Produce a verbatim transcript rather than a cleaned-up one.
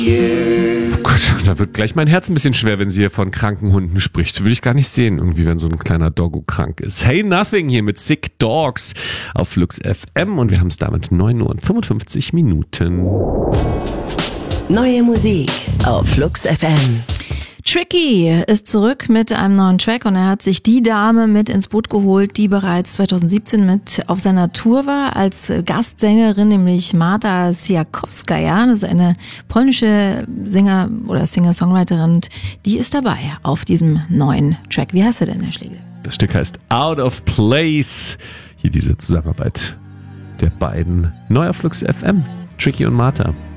Oh Gott, da wird gleich mein Herz ein bisschen schwer, wenn sie hier von kranken Hunden spricht. Will ich gar nicht sehen, irgendwie, wenn so ein kleiner Doggo krank ist. Hey Nothing hier mit Sick Dogs auf Flux F M und wir haben es damit neun Uhr und fünfundfünfzig Minuten. Neue Musik auf Flux F M. Tricky ist zurück mit einem neuen Track und er hat sich die Dame mit ins Boot geholt, die bereits zweitausendsiebzehn mit auf seiner Tour war als Gastsängerin, nämlich Marta Siakowskaja, das ist eine polnische Sänger- oder Singer-Songwriterin, die ist dabei auf diesem neuen Track. Wie heißt er denn, Herr Schlegel? Das Stück heißt Out of Place. Hier diese Zusammenarbeit der beiden. Neuer Flux F M, Tricky und Marta.